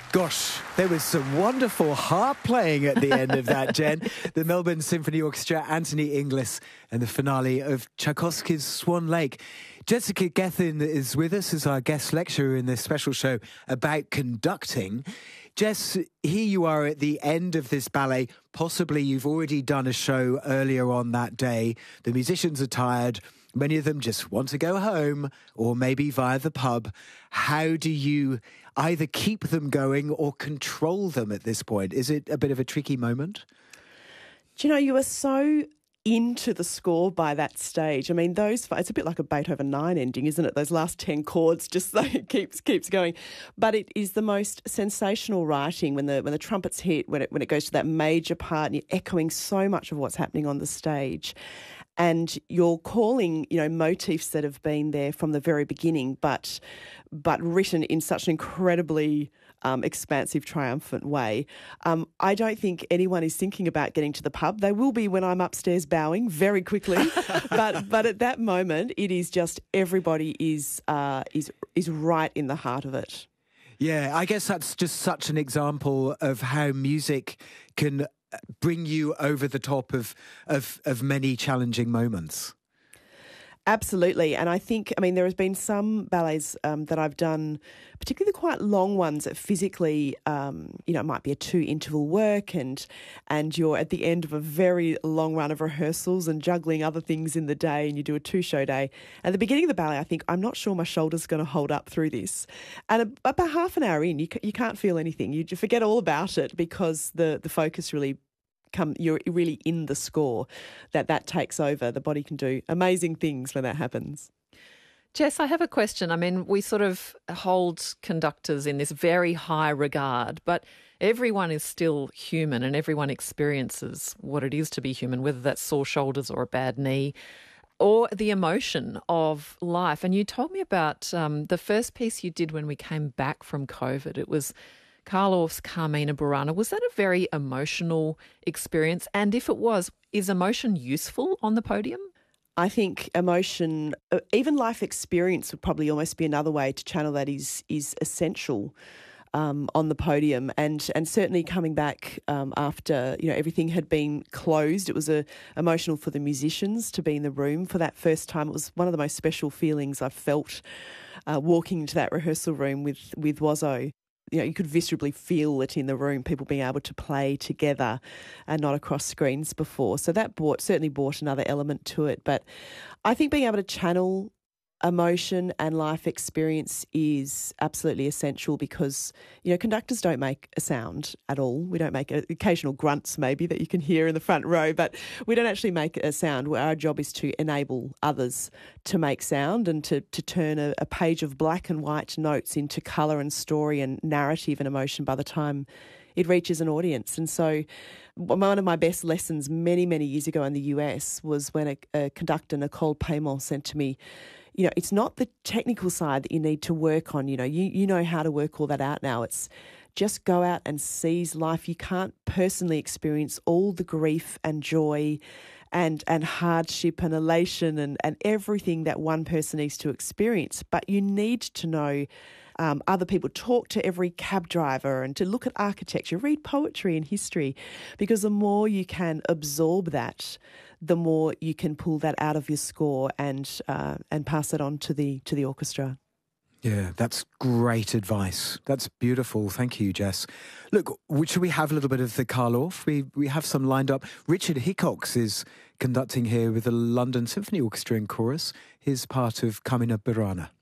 Gosh, there was some wonderful harp playing at the end of that, Jen. The Melbourne Symphony Orchestra, Anthony Inglis, and the finale of Tchaikovsky's Swan Lake. Jessica Gethin is with us as our guest lecturer in this special show about conducting. Jess, here you are at the end of this ballet. Possibly you've already done a show earlier on that day. The musicians are tired. Many of them just want to go home or maybe via the pub. How do you either keep them going or control them at this point? Is it a bit of a tricky moment? Do you know, you are so into the score by that stage. I mean, it's a bit like a Beethoven 9 ending, isn't it? Those last 10 chords just like it keeps going. But it is the most sensational writing when the trumpets hit, when it goes to that major part and you're echoing so much of what's happening on the stage. And you're calling, motifs that have been there from the very beginning, but written in such an incredibly expansive, triumphant way. I don't think anyone is thinking about getting to the pub. They will be when I'm upstairs bowing very quickly. but at that moment, it is just everybody is right in the heart of it. Yeah, I guess that's just such an example of how music can bring you over the top of many challenging moments. Absolutely. And I think, there has been some ballets that I've done, particularly the quite long ones that physically, it might be a 2-interval work and you're at the end of a very long run of rehearsals and juggling other things in the day and you do a 2-show day. At the beginning of the ballet, I think, I'm not sure my shoulder's going to hold up through this. And about half an hour in, you can't feel anything. You forget all about it because the focus really you're really in the score, that takes over. The body can do amazing things when that happens. Jess, I have a question. We sort of hold conductors in this very high regard, but everyone is still human and everyone experiences what it is to be human, whether that's sore shoulders or a bad knee or the emotion of life. And you told me about the first piece you did when we came back from COVID. It was Carl Orff's Carmina Burana. Was that a very emotional experience? And if it was, is emotion useful on the podium? I think emotion, even life experience would probably almost be another way to channel that is essential on the podium. And certainly coming back after, everything had been closed, it was emotional for the musicians to be in the room for that first time. It was one of the most special feelings I've felt walking into that rehearsal room with Wozo. You could viscerally feel it in the room, people being able to play together and not across screens before. So that certainly brought another element to it. But I think being able to channel emotion and life experience is absolutely essential because, conductors don't make a sound at all. We don't make occasional grunts maybe that you can hear in the front row, but we don't actually make a sound. Our job is to enable others to make sound and to turn a page of black and white notes into colour and story and narrative and emotion by the time it reaches an audience. And so one of my best lessons many, many years ago in the US was when a conductor, Nicole Paymont, said to me, it's not the technical side that you need to work on. You know how to work all that out now. It's just go out and seize life. You can't personally experience all the grief and joy and hardship and elation and everything that one person needs to experience. But you need to know other people, talk to every cab driver and to look at architecture, read poetry and history, because the more you can absorb that, the more you can pull that out of your score and pass it on to the orchestra. Yeah, that's great advice. That's beautiful. Thank you, Jess. Look, should we have a little bit of the Carl Orff? We have some lined up. Richard Hickox is conducting here with the London Symphony Orchestra in chorus, his part of Carmina Burana.